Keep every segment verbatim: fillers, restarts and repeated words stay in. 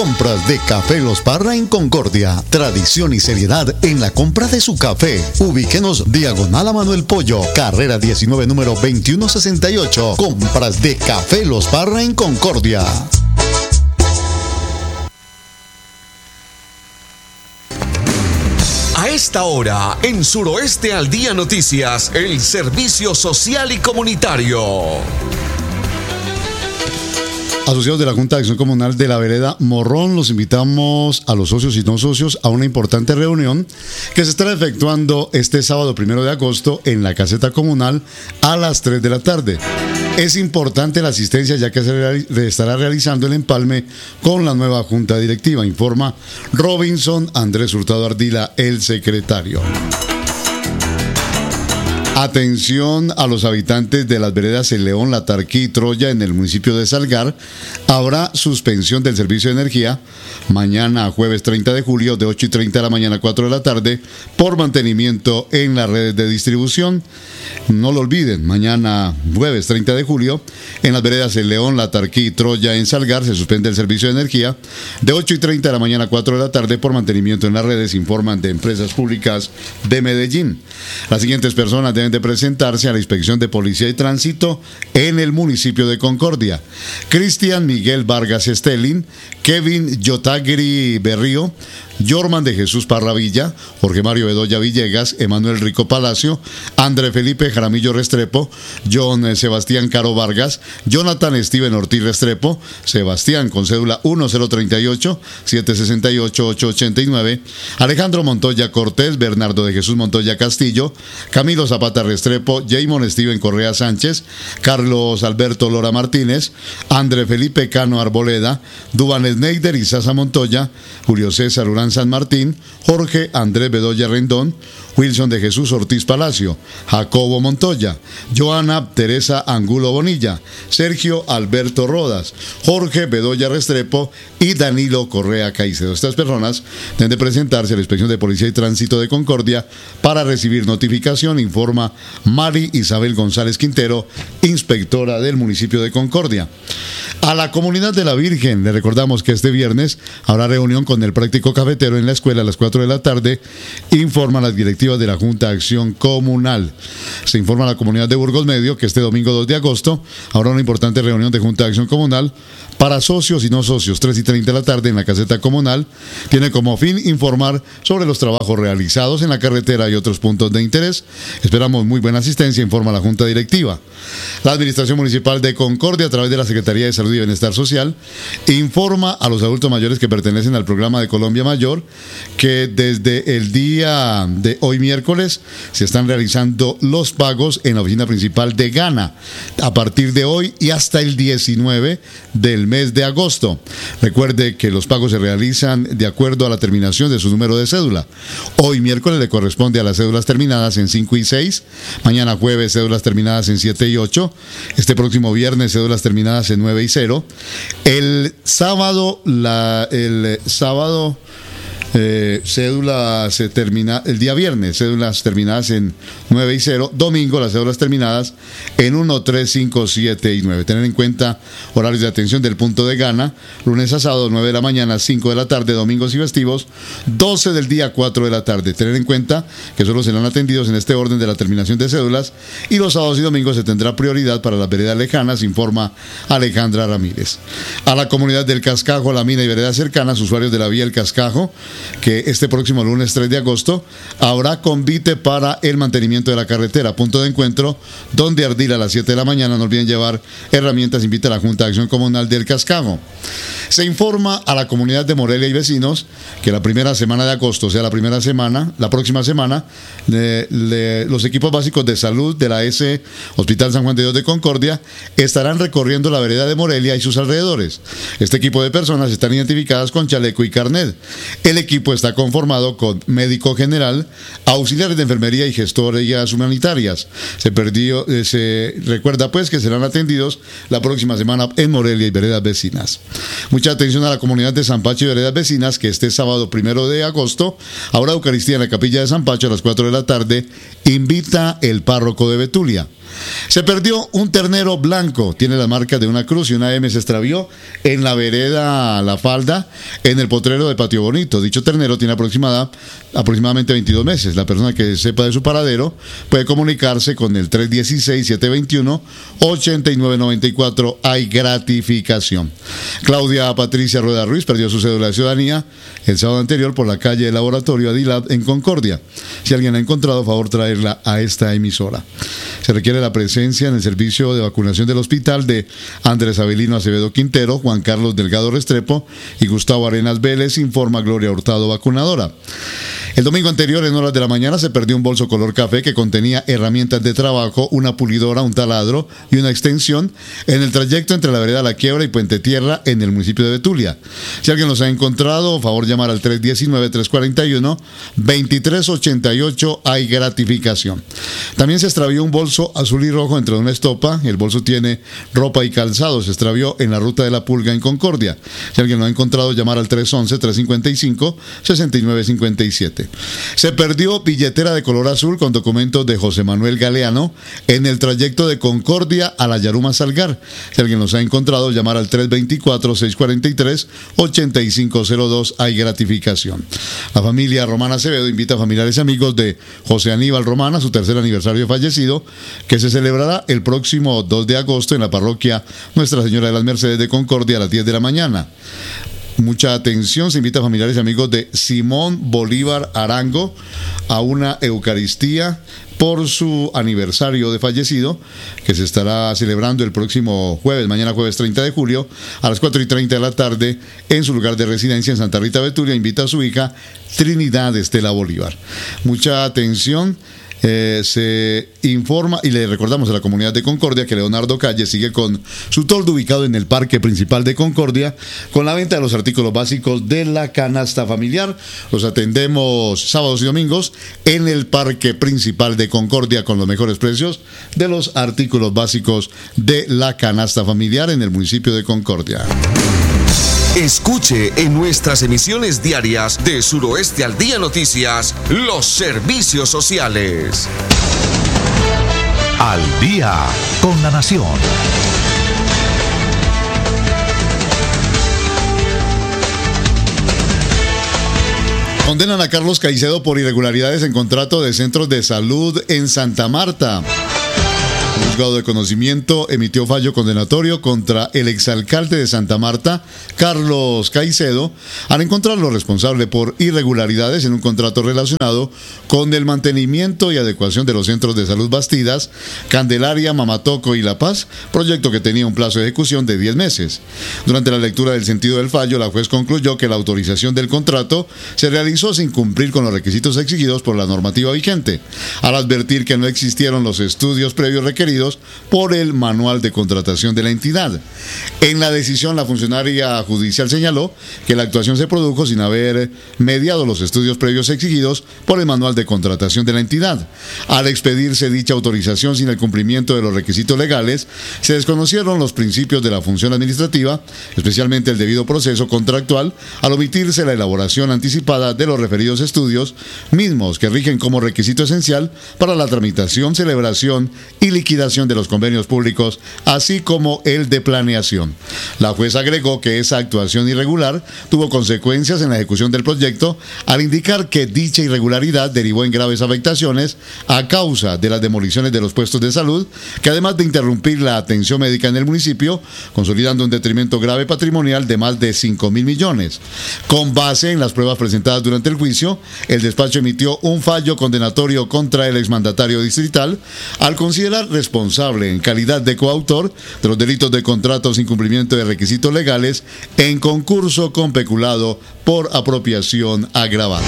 Compras de Café Los Parra en Concordia. Tradición y seriedad en la compra de su café. Ubíquenos diagonal a Manuel Pollo, carrera diecinueve, número veintiuno sesenta y ocho. Compras de Café Los Parra en Concordia. A esta hora, en Suroeste al Día Noticias, el servicio social y comunitario. Asociados de la Junta de Acción Comunal de la Vereda Morrón, los invitamos a los socios y no socios a una importante reunión que se estará efectuando este sábado primero de agosto en la caseta comunal a las tres de la tarde. Es importante la asistencia ya que se estará realizando el empalme con la nueva Junta Directiva, informa Robinson Andrés Hurtado Ardila, el secretario. Atención a los habitantes de las veredas El León, La Tarquí y Troya en el municipio de Salgar. Habrá suspensión del servicio de energía mañana jueves treinta de julio de ocho y treinta de la mañana a cuatro de la tarde por mantenimiento en las redes de distribución. No lo olviden, mañana jueves treinta de julio en las veredas El León, La Tarquí y Troya en Salgar se suspende el servicio de energía de ocho y treinta de la mañana a cuatro de la tarde por mantenimiento en las redes, informan de Empresas Públicas de Medellín. Las siguientes personas deben de presentarse a la Inspección de Policía y Tránsito en el municipio de Concordia: Cristian Miguel Vargas Estelín, Kevin Yotagri Berrío, Yorman de Jesús Parravilla, Jorge Mario Bedoya Villegas, Emanuel Rico Palacio, André Felipe Jaramillo Restrepo, John Sebastián Caro Vargas, Jonathan Steven Ortiz Restrepo, Sebastián con cédula uno cero tres ocho, siete seis ocho, ocho ocho nueve, Alejandro Montoya Cortés, Bernardo de Jesús Montoya Castillo, Camilo Zapata Restrepo, Jaymon Steven Correa Sánchez, Carlos Alberto Lora Martínez, André Felipe Cano Arboleda, Duban Sneider y Sasa Montoya, Julio César Urán San Martín, Jorge Andrés Bedoya Rendón, Wilson de Jesús Ortiz Palacio, Jacobo Montoya, Joana Teresa Angulo Bonilla, Sergio Alberto Rodas, Jorge Bedoya Restrepo y Danilo Correa Caicedo. Estas personas deben de presentarse a la Inspección de Policía y Tránsito de Concordia para recibir notificación, informa Mari Isabel González Quintero, inspectora del municipio de Concordia. A la comunidad de la Virgen le recordamos que este viernes habrá reunión con el práctico cafetero en la escuela a las cuatro de la tarde, informa las directivas de la Junta de Acción Comunal. Se informa a la comunidad de Burgos Medio que este domingo dos de agosto habrá una importante reunión de Junta de Acción Comunal para socios y no socios, tres y treinta de la tarde en la caseta comunal. Tiene como fin informar sobre los trabajos realizados en la carretera y otros puntos de interés. Esperamos muy buena asistencia, informa la Junta Directiva. La Administración Municipal de Concordia, a través de la Secretaría de Salud y Bienestar Social, informa a los adultos mayores que pertenecen al programa de Colombia Mayor que desde el día de hoy miércoles se están realizando los pagos en la oficina principal de Gana a partir de hoy y hasta el diecinueve del mes de agosto. Recuerde que los pagos se realizan de acuerdo a la terminación de su número de cédula. Hoy miércoles le corresponde a las cédulas terminadas en cinco y seis, mañana jueves cédulas terminadas en siete y ocho, este próximo viernes cédulas terminadas en nueve y cero, el sábado la el sábado Eh, cédulas se termina el día viernes, cédulas terminadas en nueve y cero, domingo las cédulas terminadas en uno, tres, cinco, siete y nueve. Tener en cuenta horarios de atención del punto de Gana: lunes a sábado nueve de la mañana, cinco de la tarde, domingos y festivos doce del día, cuatro de la tarde. Tener en cuenta que solo serán atendidos en este orden de la terminación de cédulas y los sábados y domingos se tendrá prioridad para las veredas lejanas, informa Alejandra Ramírez. A la comunidad del Cascajo, La Mina y veredas cercanas, usuarios de la vía El Cascajo, que este próximo lunes tres de agosto habrá convite para el mantenimiento de la carretera, punto de encuentro donde Ardila a las siete de la mañana. No olviden llevar herramientas, invita a la Junta de Acción Comunal del Cascajo. Se informa a la comunidad de Morelia y vecinos que la primera semana de agosto, o sea la primera semana, la próxima semana, le, le, los equipos básicos de salud de la S Hospital San Juan de Dios de Concordia estarán recorriendo la vereda de Morelia y sus alrededores. Este equipo de personas están identificadas con chaleco y carnet. El equipo está conformado con médico general, auxiliares de enfermería y gestorías humanitarias. Se perdió, eh, se recuerda pues que serán atendidos la próxima semana en Morelia y veredas vecinas. Mucha atención a la comunidad de San Pacho y veredas vecinas, que este sábado primero de agosto habrá Eucaristía en la capilla de San Pacho a las cuatro de la tarde. Invita el párroco de Betulia. Se perdió un ternero blanco, tiene las marcas de una cruz y una M, se extravió en la vereda La Falda, en el potrero de Patio Bonito. Dicho ternero tiene aproximada, aproximadamente veintidós meses. La persona que sepa de su paradero puede comunicarse con el tres uno seis, siete dos uno, ocho nueve nueve cuatro. Hay gratificación. Claudia Patricia Rueda Ruiz perdió su cédula de ciudadanía el sábado anterior por la calle del Laboratorio Adilab en Concordia. Si alguien la ha encontrado, por favor traerla a esta emisora. Se requiere la presencia en el servicio de vacunación del hospital de Andrés Avelino Acevedo Quintero, Juan Carlos Delgado Restrepo y Gustavo Arenas Vélez, informa Gloria Hurtado, vacunadora. El domingo anterior, en horas de la mañana, se perdió un bolso color café que contenía herramientas de trabajo, una pulidora, un taladro y una extensión en el trayecto entre la vereda La Quiebra y Puente Tierra en el municipio de Betulia. Si alguien los ha encontrado, por favor llamar al tres uno nueve, tres cuatro uno, dos tres ocho ocho. Hay gratificación. También se extravió un bolso azul y rojo dentro de una estopa. El bolso tiene ropa y calzado. Se extravió en la ruta de La Pulga en Concordia. Si alguien lo ha encontrado, llamar al tres once, tres cincuenta y cinco, sesenta y nueve cincuenta y siete. Se perdió billetera de color azul con documentos de José Manuel Galeano en el trayecto de Concordia a la Yaruma Salgar. Si alguien los ha encontrado, llamar al tres veinticuatro, seiscientos cuarenta y tres, ochenta y cinco cero dos. Hay gratificación. La familia Romana Acevedo invita a familiares y amigos de José Aníbal Romana a su tercer aniversario de fallecido, que se celebrará el próximo dos de agosto en la parroquia Nuestra Señora de las Mercedes de Concordia a las diez de la mañana. Mucha atención, se invita a familiares y amigos de Simón Bolívar Arango a una Eucaristía por su aniversario de fallecido, que se estará celebrando el próximo jueves, mañana jueves treinta de julio, a las cuatro y treinta de la tarde, en su lugar de residencia en Santa Rita Betulia. Invita a su hija Trinidad Estela Bolívar. Mucha atención. Eh, se informa y le recordamos a la comunidad de Concordia que Leonardo Calle sigue con su toldo ubicado en el parque principal de Concordia con la venta de los artículos básicos de la canasta familiar. Los atendemos sábados y domingos en el parque principal de Concordia con los mejores precios de los artículos básicos de la canasta familiar en el municipio de Concordia. Escuche en nuestras emisiones diarias de Suroeste al Día Noticias los servicios sociales. Al día con la nación. Condenan a Carlos Caicedo por irregularidades en contrato de centros de salud en Santa Marta. El juzgado de conocimiento emitió fallo condenatorio contra el exalcalde de Santa Marta, Carlos Caicedo, al encontrarlo responsable por irregularidades en un contrato relacionado con el mantenimiento y adecuación de los centros de salud Bastidas, Candelaria, Mamatoco y La Paz, proyecto que tenía un plazo de ejecución de diez meses. Durante la lectura del sentido del fallo, la juez concluyó que la autorización del contrato se realizó sin cumplir con los requisitos exigidos por la normativa vigente, al advertir que no existieron los estudios previos requeridos por el manual de contratación de la entidad. En la decisión, la funcionaria judicial señaló que la actuación se produjo sin haber mediado los estudios previos exigidos por el manual de contratación de la entidad. Al expedirse dicha autorización sin el cumplimiento de los requisitos legales, se desconocieron los principios de la función administrativa, especialmente el debido proceso contractual, al omitirse la elaboración anticipada de los referidos estudios, mismos que rigen como requisito esencial para la tramitación, celebración y liquidación de los convenios públicos, así como el de planeación. La jueza agregó que esa actuación irregular tuvo consecuencias en la ejecución del proyecto, al indicar que dicha irregularidad derivó en graves afectaciones a causa de las demoliciones de los puestos de salud, que además de interrumpir la atención médica en el municipio, consolidando un detrimento grave patrimonial de más de cinco mil millones. Con base en las pruebas presentadas durante el juicio, el despacho emitió un fallo condenatorio contra el exmandatario distrital, al considerar responsable en calidad de coautor de los delitos de contrato sin cumplimiento de requisitos legales en concurso con peculado por apropiación agravada.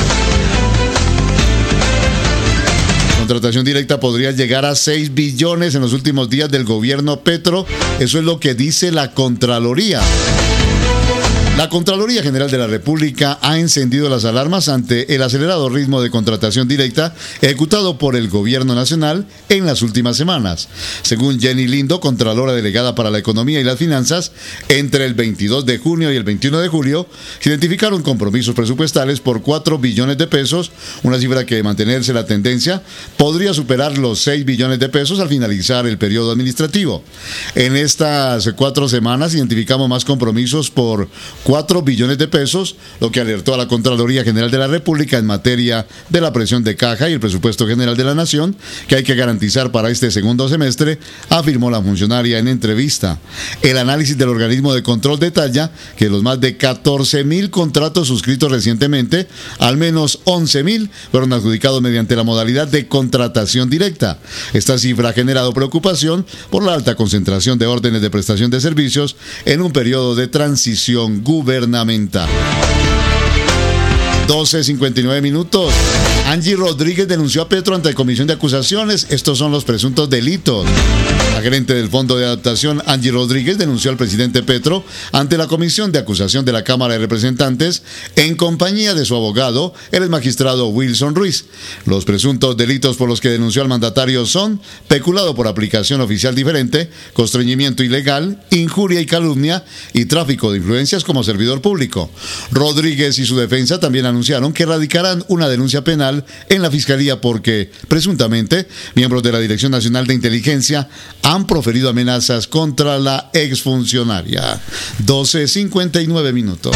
Contratación directa podría llegar a seis billones en los últimos días del gobierno Petro. Eso es lo que dice la Contraloría. La Contraloría General de la República ha encendido las alarmas ante el acelerado ritmo de contratación directa ejecutado por el Gobierno Nacional en las últimas semanas. Según Jenny Lindo, Contralora Delegada para la Economía y las Finanzas, entre el veintidós de junio y el veintiuno de julio se identificaron compromisos presupuestales por cuatro billones de pesos, una cifra que, de mantenerse la tendencia, podría superar los seis billones de pesos al finalizar el periodo administrativo. En estas cuatro semanas identificamos más compromisos por cuatro billones de pesos, lo que alertó a la Contraloría General de la República en materia de la presión de caja y el presupuesto general de la Nación, que hay que garantizar para este segundo semestre, afirmó la funcionaria en entrevista. El análisis del organismo de control detalla que de los más de catorce mil contratos suscritos recientemente, al menos once mil fueron adjudicados mediante la modalidad de contratación directa. Esta cifra ha generado preocupación por la alta concentración de órdenes de prestación de servicios en un periodo de transición gubernamental. doce cincuenta y nueve minutos. Angie Rodríguez denunció a Petro ante la Comisión de Acusaciones. Estos son los presuntos delitos. La gerente del Fondo de Adaptación, Angie Rodríguez, denunció al presidente Petro ante la Comisión de Acusación de la Cámara de Representantes en compañía de su abogado, el magistrado Wilson Ruiz. Los presuntos delitos por los que denunció al mandatario son peculado por aplicación oficial diferente, constreñimiento ilegal, injuria y calumnia y tráfico de influencias como servidor público. Rodríguez y su defensa también anunciaron que radicarán una denuncia penal en la Fiscalía porque, presuntamente, miembros de la Dirección Nacional de Inteligencia han proferido amenazas contra la exfuncionaria. doce cincuenta y nueve minutos.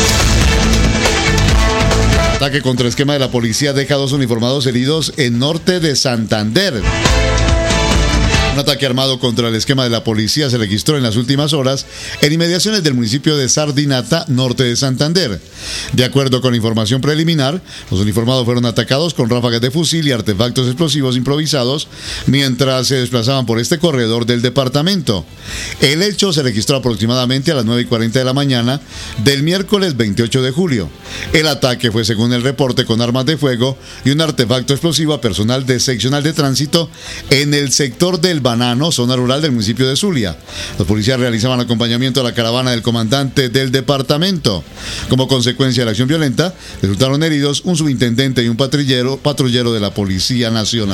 Ataque contra esquema de la policía deja dos uniformados heridos en norte de Santander. Un ataque armado contra el esquema de la policía se registró en las últimas horas en inmediaciones del municipio de Sardinata, norte de Santander. De acuerdo con información preliminar, los uniformados fueron atacados con ráfagas de fusil y artefactos explosivos improvisados mientras se desplazaban por este corredor del departamento. El hecho se registró aproximadamente a las nueve y cuarenta de la mañana del miércoles veintiocho de julio. El ataque fue, según el reporte, con armas de fuego y un artefacto explosivo a personal de seccional de tránsito en el sector del Banano, zona rural del municipio de Zulia. Los policías realizaban acompañamiento a la caravana del comandante del departamento. Como consecuencia de la acción violenta, resultaron heridos un subintendente y un patrullero, patrullero de la Policía Nacional.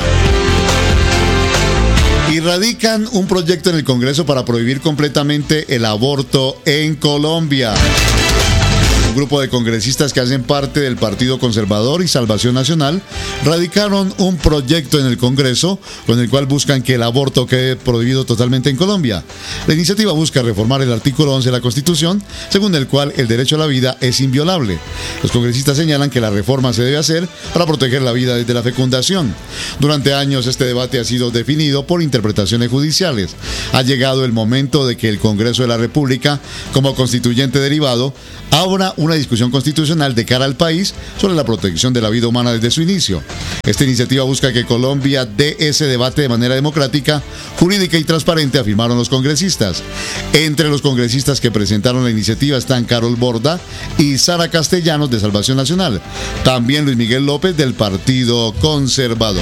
Y radican un proyecto en el Congreso para prohibir completamente el aborto en Colombia. Un grupo de congresistas que hacen parte del Partido Conservador y Salvación Nacional radicaron un proyecto en el Congreso con el cual buscan que el aborto quede prohibido totalmente en Colombia. La iniciativa busca reformar el artículo once de la Constitución, según el cual el derecho a la vida es inviolable. Los congresistas señalan que la reforma se debe hacer para proteger la vida desde la fecundación. Durante años este debate ha sido definido por interpretaciones judiciales. Ha llegado el momento de que el Congreso de la República, como constituyente derivado, abra una discusión constitucional de cara al país sobre la protección de la vida humana desde su inicio. Esta iniciativa busca que Colombia dé ese debate de manera democrática, jurídica y transparente, afirmaron los congresistas. Entre los congresistas que presentaron la iniciativa están Carol Borda y Sara Castellanos de Salvación Nacional, también Luis Miguel López del Partido Conservador.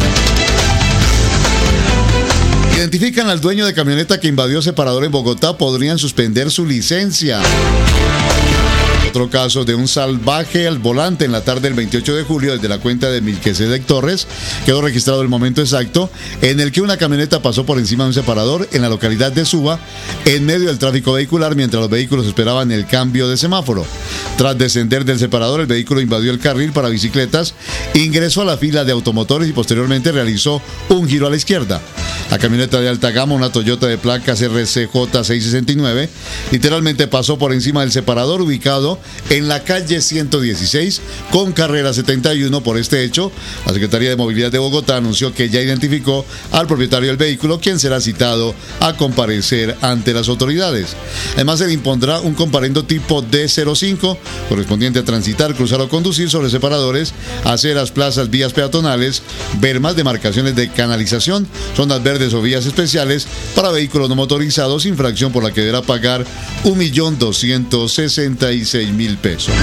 Identifican al dueño de camioneta que invadió separador en Bogotá, podrían suspender su licencia. Otro caso de un salvaje al volante en la tarde del veintiocho de julio desde la cuenta de Melquisedec Torres quedó registrado el momento exacto en el que una camioneta pasó por encima de un separador en la localidad de Suba en medio del tráfico vehicular mientras los vehículos esperaban el cambio de semáforo. Tras descender del separador, el vehículo invadió el carril para bicicletas, ingresó a la fila de automotores y posteriormente realizó un giro a la izquierda. La camioneta de alta gama, una Toyota de placas R C J seiscientos sesenta y nueve, literalmente pasó por encima del separador ubicado en la calle ciento dieciséis con carrera setenta y uno. Por este hecho, la Secretaría de Movilidad de Bogotá anunció que ya identificó al propietario del vehículo, quien será citado a comparecer ante las autoridades. Además, se le impondrá un comparendo tipo D cero cinco, correspondiente a transitar, cruzar o conducir sobre separadores, aceras, plazas, vías peatonales, bermas, demarcaciones de canalización, zonas verdes o vías especiales para vehículos no motorizados, infracción por la que deberá pagar un millón doscientos sesenta y seis mil pesos.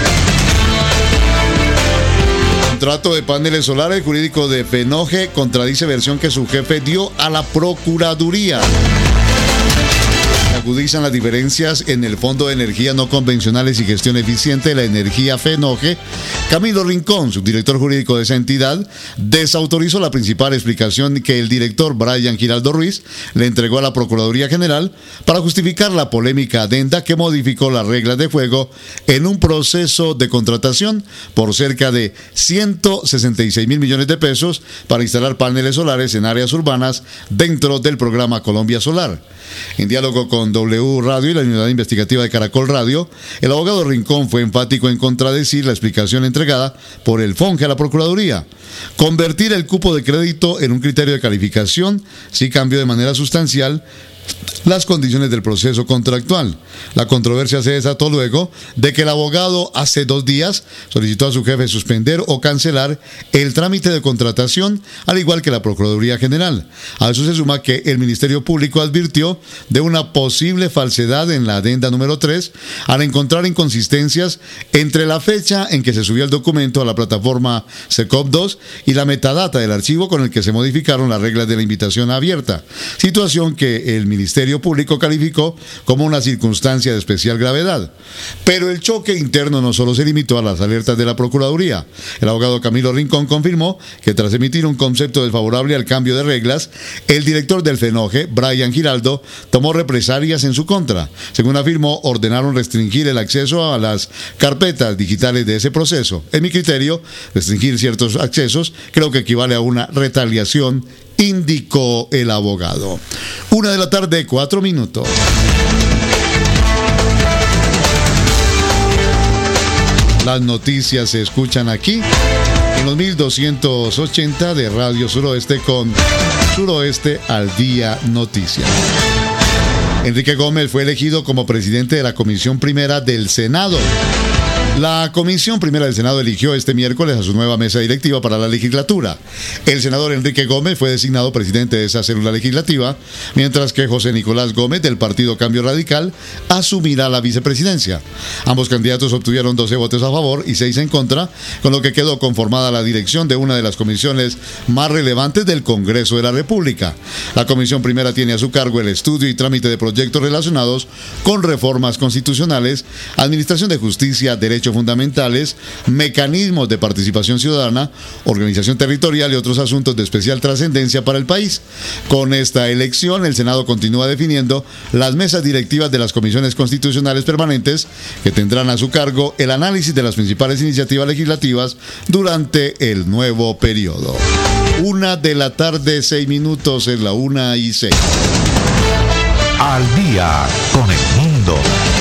Contrato de paneles solares, jurídico de Fenoge contradice versión que su jefe dio a la Procuraduría. Agudizan las diferencias en el Fondo de Energía No Convencionales y Gestión Eficiente de la Energía FENOGE. Camilo Rincón, subdirector jurídico de esa entidad, desautorizó la principal explicación que el director Brian Giraldo Ruiz le entregó a la Procuraduría General para justificar la polémica adenda que modificó las reglas de juego en un proceso de contratación por cerca de ciento sesenta y seis mil millones de pesos para instalar paneles solares en áreas urbanas dentro del programa Colombia Solar. En diálogo con W Radio y la unidad investigativa de Caracol Radio, el abogado Rincón fue enfático en contradecir la explicación entregada por el FONGE a la Procuraduría. Convertir el cupo de crédito en un criterio de calificación sí cambió de manera sustancial las condiciones del proceso contractual. La controversia se desató luego de que el abogado hace dos días solicitó a su jefe suspender o cancelar el trámite de contratación, al igual que la Procuraduría General. A eso se suma que el Ministerio Público advirtió de una posible falsedad en la adenda número tres al encontrar inconsistencias entre la fecha en que se subió el documento a la plataforma SECOP dos y la metadata del archivo con el que se modificaron las reglas de la invitación abierta, situación que el Ministerio Público calificó como una circunstancia de especial gravedad. Pero el choque interno no solo se limitó a las alertas de la Procuraduría. El abogado Camilo Rincón confirmó que tras emitir un concepto desfavorable al cambio de reglas, el director del FENOGE, Brian Giraldo, tomó represalias en su contra. Según afirmó, ordenaron restringir el acceso a las carpetas digitales de ese proceso. En mi criterio, restringir ciertos accesos creo que equivale a una retaliación, indicó el abogado. Una de la tarde, cuatro minutos. Las noticias se escuchan aquí en los mil doscientos ochenta de Radio Suroeste con Suroeste al Día Noticias. Enrique Gómez fue elegido como presidente de la Comisión Primera del Senado. La Comisión Primera del Senado eligió este miércoles a su nueva mesa directiva para la legislatura. El senador Enrique Gómez fue designado presidente de esa célula legislativa, mientras que José Nicolás Gómez, del Partido Cambio Radical, asumirá la vicepresidencia. Ambos candidatos obtuvieron doce votos a favor y seis en contra, con lo que quedó conformada la dirección de una de las comisiones más relevantes del Congreso de la República. La Comisión Primera tiene a su cargo el estudio y trámite de proyectos relacionados con reformas constitucionales, administración de justicia, derechos fundamentales, mecanismos de participación ciudadana, organización territorial y otros asuntos de especial trascendencia para el país. Con esta elección, el Senado continúa definiendo las mesas directivas de las comisiones constitucionales permanentes que tendrán a su cargo el análisis de las principales iniciativas legislativas durante el nuevo periodo. Una de la tarde, seis minutos, es la una y seis. Al día con el mundo.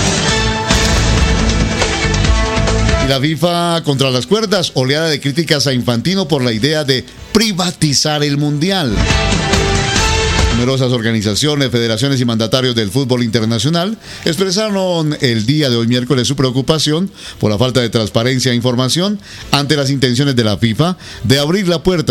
La FIFA contra las cuerdas, oleada de críticas a Infantino por la idea de privatizar el Mundial. Numerosas organizaciones, federaciones y mandatarios del fútbol internacional expresaron el día de hoy miércoles su preocupación por la falta de transparencia e información ante las intenciones de la FIFA de abrir la puerta